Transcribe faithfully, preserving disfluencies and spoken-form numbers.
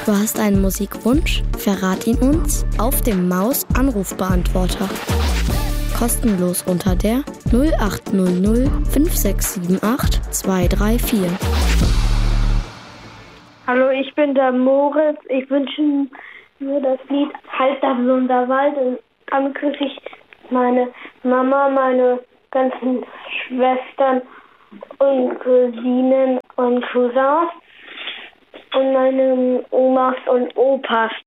Du hast einen Musikwunsch? Verrat ihn uns auf dem Maus-Anrufbeantworter. Kostenlos unter der null acht null null fünf sechs sieben acht zwei drei vier. Hallo, ich bin der Moritz. Ich wünsche mir das Lied Halt der Blunder Wald. Und dann grüße ich meine Mama, meine ganzen Schwestern und Cousinen und Cousins und meine Omas und Opas.